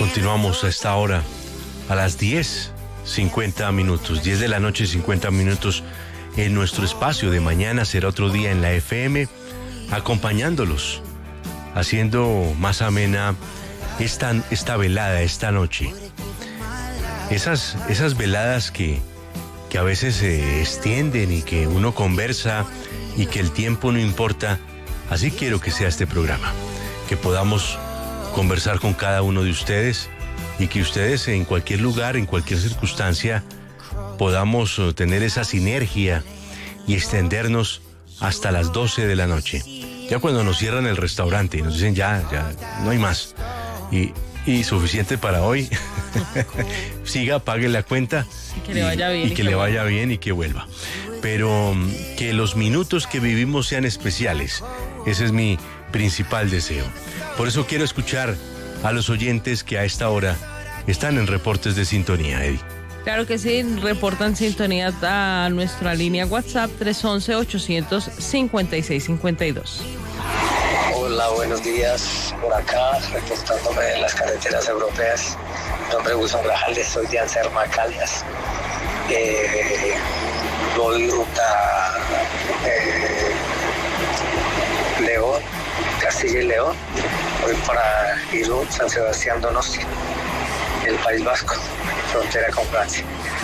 Continuamos a esta hora, a las 10:50 minutos, 10 de la noche, 50 minutos, en nuestro espacio de Mañana Será Otro Día en la FM, acompañándolos, haciendo más amena esta velada, esta noche. Esas veladas que a veces se extienden y que uno conversa y que el tiempo no importa. Así quiero que sea este programa, que podamos conversar con cada uno de ustedes y que ustedes en cualquier lugar, en cualquier circunstancia, podamos tener esa sinergia y extendernos hasta las 12 de la noche. Ya cuando nos cierran el restaurante y nos dicen ya, no hay más. Y suficiente para hoy. Siga, pague la cuenta. Y que le vaya bien. Y que le vaya bien y que vuelva. Pero que los minutos que vivimos sean especiales. Ese es mi principal deseo. Por eso quiero escuchar a los oyentes que a esta hora están en reportes de sintonía, Eddie. Claro que sí, reportan sintonía a nuestra línea WhatsApp 311-856-52. Hola, buenos días. Por acá, reportándome de las carreteras europeas. Mi nombre es Wilson Grajales, soy de Anserma, Caldas. Voy ruta León, Castilla y León. Voy para Irún, San Sebastián Donosti, el País Vasco, frontera con Francia.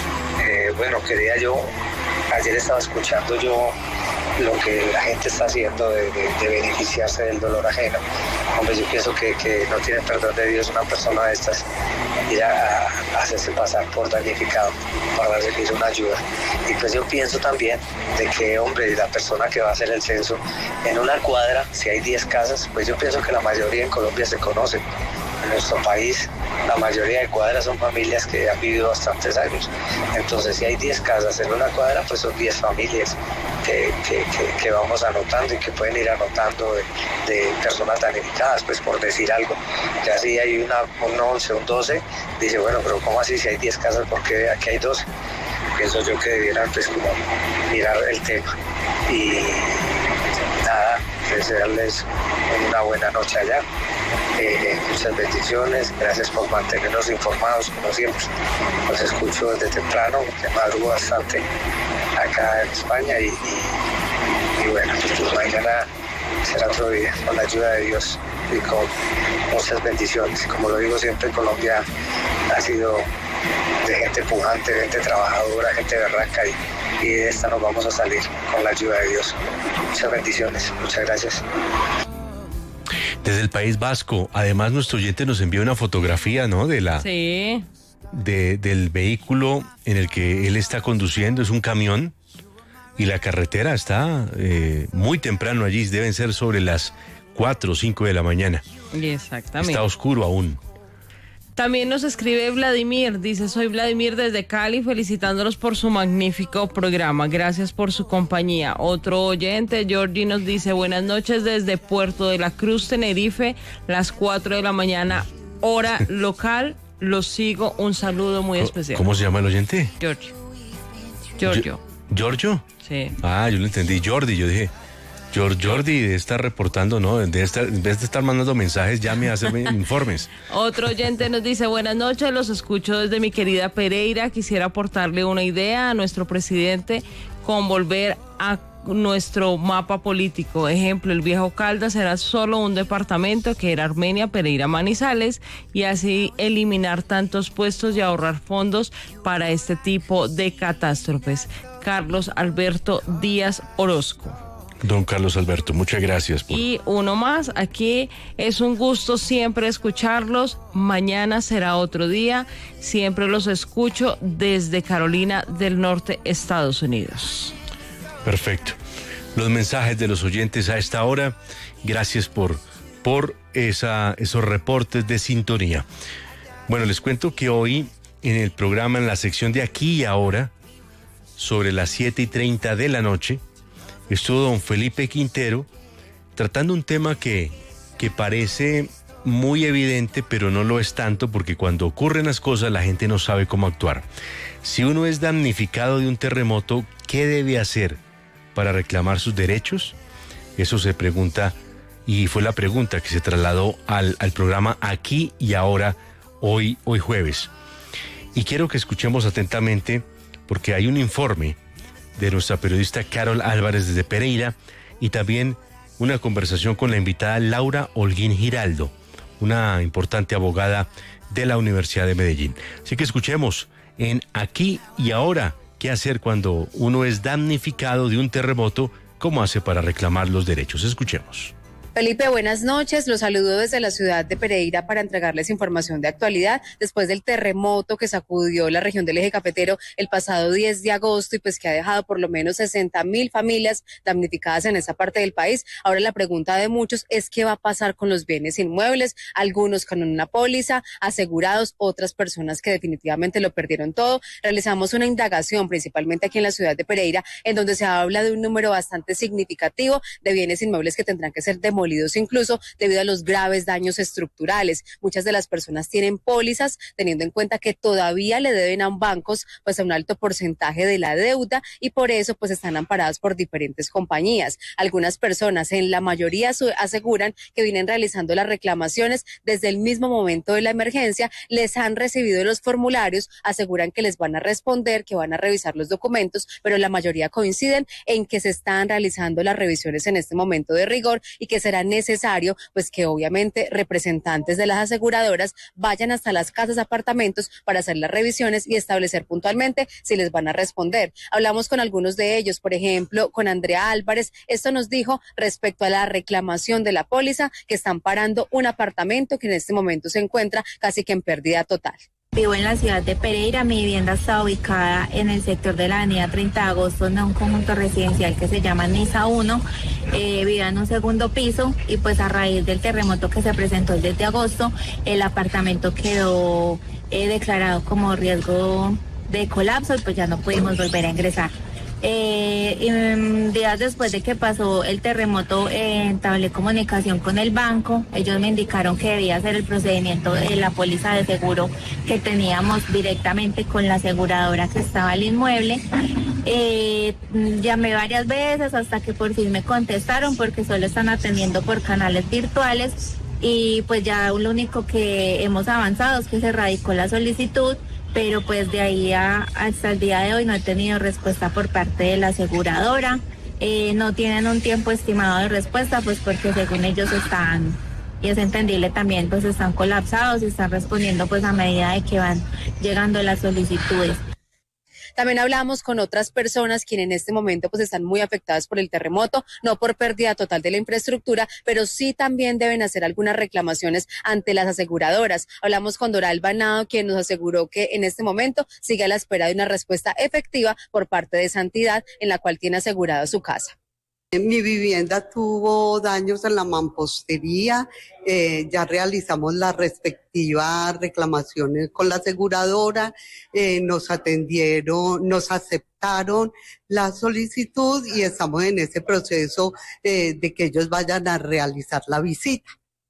Ayer estaba escuchando yo lo que la gente está haciendo de beneficiarse del dolor ajeno. Hombre, yo pienso que no tiene perdón de Dios una persona de estas ir a hacerse pasar por damnificado para recibir una ayuda. Y pues yo pienso también de que, hombre, la persona que va a hacer el censo en una cuadra, si hay 10 casas, pues yo pienso que la mayoría en Colombia se conocen. En nuestro país, la mayoría de cuadras son familias que han vivido bastantes años. Entonces, si hay 10 casas en una cuadra, pues son 10 familias que vamos anotando y que pueden ir anotando de personas damnificadas, pues por decir algo. Ya si hay un 11, un 12, dice, bueno, pero ¿cómo así si hay 10 casas? ¿Por qué aquí hay 12? Pienso yo que debieran pues como mirar el tema. Y nada, desearles una buena noche allá. Muchas bendiciones, gracias por mantenernos informados como siempre. Los escucho desde temprano, porque madrugo bastante acá en España y bueno, pues mañana será otro día con la ayuda de Dios y con muchas bendiciones. Como lo digo siempre, Colombia ha sido de gente pujante, gente trabajadora, gente berraca y de esta nos vamos a salir con la ayuda de Dios. Muchas bendiciones, muchas gracias. Desde el País Vasco, además nuestro oyente nos envió una fotografía, ¿no? Sí. Del vehículo en el que él está conduciendo, es un camión, y la carretera está muy temprano allí, deben ser sobre las 4 o 5 de la mañana. Exactamente. Está oscuro aún. También nos escribe Vladimir, dice, soy Vladimir desde Cali, felicitándolos por su magnífico programa, gracias por su compañía. Otro oyente, Georgie, nos dice, buenas noches desde Puerto de la Cruz, Tenerife, las 4 de la mañana, hora local, los sigo, un saludo muy especial. ¿Cómo se llama el oyente? Giorgio. ¿Giorgio? Sí. Ah, yo lo entendí, Jordi, yo dije... Jordi debe estar reportando, ¿no? En vez de estar mandando mensajes, llame a hacerme informes. Otro oyente nos dice, buenas noches, los escucho desde mi querida Pereira. Quisiera aportarle una idea a nuestro presidente con volver a nuestro mapa político. Ejemplo, el viejo Caldas era solo un departamento que era Armenia, Pereira, Manizales, y así eliminar tantos puestos y ahorrar fondos para este tipo de catástrofes. Carlos Alberto Díaz Orozco. Don Carlos Alberto, muchas gracias. Y uno más, aquí es un gusto siempre escucharlos, mañana será otro día, siempre los escucho desde Carolina del Norte, Estados Unidos. Perfecto. Los mensajes de los oyentes a esta hora, gracias por esos reportes de sintonía. Bueno, les cuento que hoy en el programa, en la sección de Aquí y Ahora, sobre las 7:30 de la noche, estuvo don Felipe Quintero tratando un tema que parece muy evidente, pero no lo es tanto, porque cuando ocurren las cosas la gente no sabe cómo actuar. Si uno es damnificado de un terremoto, ¿qué debe hacer para reclamar sus derechos? Eso se pregunta, y fue la pregunta que se trasladó al programa Aquí y Ahora hoy jueves. Y quiero que escuchemos atentamente, porque hay un informe de nuestra periodista Carol Álvarez desde Pereira y también una conversación con la invitada Laura Holguín Giraldo, una importante abogada de la Universidad de Medellín. Así que escuchemos en Aquí y Ahora qué hacer cuando uno es damnificado de un terremoto, cómo hace para reclamar los derechos. Escuchemos. Felipe, buenas noches. Los saludo desde la ciudad de Pereira para entregarles información de actualidad después del terremoto que sacudió la región del Eje Cafetero el pasado 10 de agosto y pues que ha dejado por lo menos 60.000 familias damnificadas en esa parte del país. Ahora la pregunta de muchos es qué va a pasar con los bienes inmuebles, algunos con una póliza, asegurados, otras personas que definitivamente lo perdieron todo. Realizamos una indagación principalmente aquí en la ciudad de Pereira en donde se habla de un número bastante significativo de bienes inmuebles que tendrán que ser demolidos incluso debido a los graves daños estructurales. Muchas de las personas tienen pólizas teniendo en cuenta que todavía le deben a bancos pues a un alto porcentaje de la deuda y por eso pues están amparadas por diferentes compañías. Algunas personas, en la mayoría, aseguran que vienen realizando las reclamaciones desde el mismo momento de la emergencia, les han recibido los formularios, aseguran que les van a responder, que van a revisar los documentos, pero la mayoría coinciden en que se están realizando las revisiones en este momento de rigor y que será necesario pues que obviamente representantes de las aseguradoras vayan hasta las casas, apartamentos para hacer las revisiones y establecer puntualmente si les van a responder. Hablamos con algunos de ellos, por ejemplo, con Andrea Álvarez. Esto nos dijo respecto a la reclamación de la póliza, que están parando un apartamento que en este momento se encuentra casi que en pérdida total. Vivo en la ciudad de Pereira, mi vivienda está ubicada en el sector de la avenida 30 de agosto, en un conjunto residencial que se llama Niza 1, vivo en un segundo piso y pues a raíz del terremoto que se presentó el 10 de agosto, el apartamento quedó declarado como riesgo de colapso y pues ya no pudimos volver a ingresar. Días después de que pasó el terremoto, entablé comunicación con el banco. Ellos me indicaron que debía hacer el procedimiento de la póliza de seguro que teníamos directamente con la aseguradora que estaba el inmueble. Llamé varias veces hasta que por fin me contestaron porque solo están atendiendo por canales virtuales y pues ya lo único que hemos avanzado es que se radicó la solicitud, pero pues de ahí hasta el día de hoy no he tenido respuesta por parte de la aseguradora. No tienen un tiempo estimado de respuesta, pues porque según ellos están, y es entendible también, pues están colapsados y están respondiendo pues a medida de que van llegando las solicitudes. También hablamos con otras personas quienes en este momento pues están muy afectadas por el terremoto, no por pérdida total de la infraestructura, pero sí también deben hacer algunas reclamaciones ante las aseguradoras. Hablamos con Doral Banado, quien nos aseguró que en este momento sigue a la espera de una respuesta efectiva por parte de esa entidad en la cual tiene asegurada su casa. Mi vivienda tuvo daños en la mampostería, ya realizamos las respectivas reclamaciones con la aseguradora, nos atendieron, nos aceptaron la solicitud y estamos en ese proceso de que ellos vayan a realizar la visita.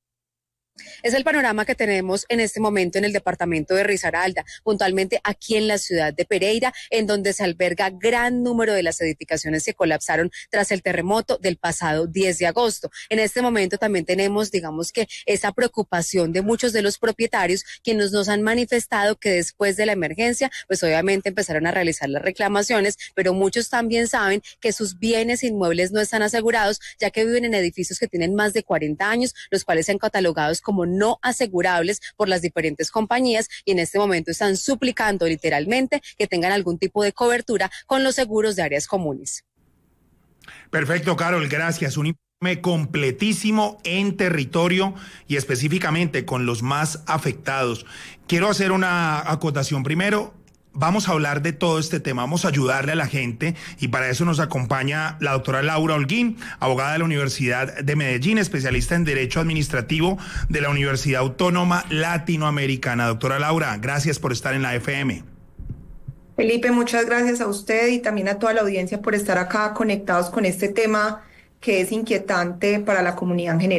Es el panorama que tenemos en este momento en el departamento de Risaralda, puntualmente aquí en la ciudad de Pereira, en donde se alberga gran número de las edificaciones que colapsaron tras el terremoto del pasado 10 de agosto. En este momento también tenemos, digamos que, esa preocupación de muchos de los propietarios quienes nos han manifestado que después de la emergencia, pues obviamente empezaron a realizar las reclamaciones, pero muchos también saben que sus bienes inmuebles no están asegurados, ya que viven en edificios que tienen más de 40 años, los cuales se han catalogado como no asegurables por las diferentes compañías y en este momento están suplicando literalmente que tengan algún tipo de cobertura con los seguros de áreas comunes. Perfecto, Carol, gracias. Un informe completísimo en territorio y específicamente con los más afectados. Quiero hacer una acotación primero. Vamos a hablar de todo este tema, vamos a ayudarle a la gente y para eso nos acompaña la doctora Laura Holguín, abogada de la Universidad de Medellín, especialista en Derecho Administrativo de la Universidad Autónoma Latinoamericana. Doctora Laura, gracias por estar en la FM. Felipe, muchas gracias a usted y también a toda la audiencia por estar acá conectados con este tema que es inquietante para la comunidad en general.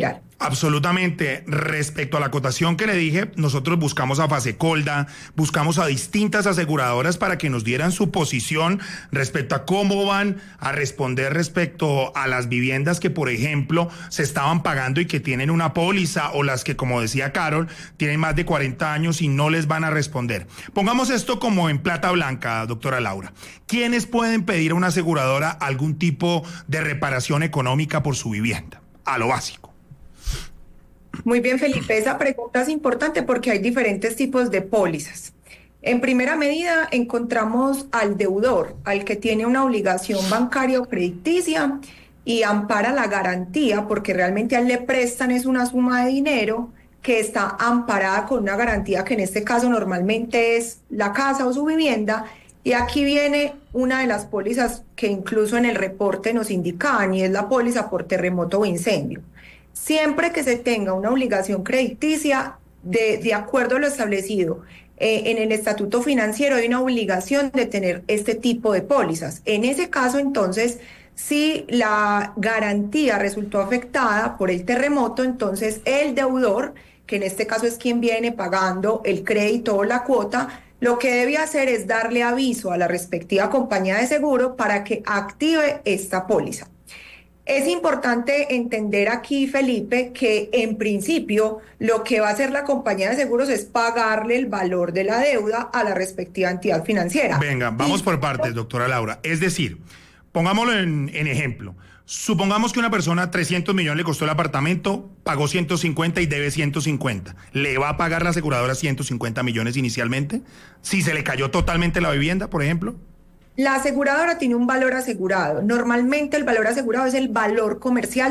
Absolutamente. Respecto a la acotación que le dije, nosotros buscamos a Fasecolda, buscamos a distintas aseguradoras para que nos dieran su posición respecto a cómo van a responder respecto a las viviendas que, por ejemplo, se estaban pagando y que tienen una póliza, o las que, como decía Carol, tienen más de 40 años y no les van a responder. Pongamos esto como en plata blanca, doctora Laura. ¿Quiénes pueden pedir a una aseguradora algún tipo de reparación económica por su vivienda? A lo básico. Muy bien, Felipe, esa pregunta es importante porque hay diferentes tipos de pólizas. En primera medida, encontramos al deudor, al que tiene una obligación bancaria o crediticia y ampara la garantía, porque realmente a él le prestan es una suma de dinero que está amparada con una garantía que en este caso normalmente es la casa o su vivienda. Y aquí viene una de las pólizas que incluso en el reporte nos indican, y es la póliza por terremoto o incendio. Siempre que se tenga una obligación crediticia, de acuerdo a lo establecido en el estatuto financiero, hay una obligación de tener este tipo de pólizas. En ese caso, entonces, si la garantía resultó afectada por el terremoto, entonces el deudor, que en este caso es quien viene pagando el crédito o la cuota, lo que debe hacer es darle aviso a la respectiva compañía de seguro para que active esta póliza. Es importante entender aquí, Felipe, que en principio lo que va a hacer la compañía de seguros es pagarle el valor de la deuda a la respectiva entidad financiera. Venga, vamos por partes, doctora Laura. Es decir, pongámoslo en ejemplo. Supongamos que una persona 300 millones le costó el apartamento, pagó 150 y debe 150. ¿Le va a pagar la aseguradora 150 millones inicialmente? Si se le cayó totalmente la vivienda, por ejemplo. La aseguradora tiene un valor asegurado. Normalmente el valor asegurado es el valor comercial